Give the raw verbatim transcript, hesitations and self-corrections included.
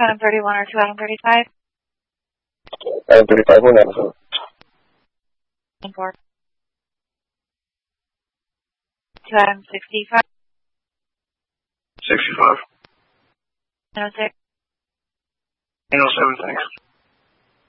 Item thirty-one or two item thirty-five? Item thirty-five, one episode. Four. Two item sixty-five. sixty-five. No six. eight oh seven, thanks.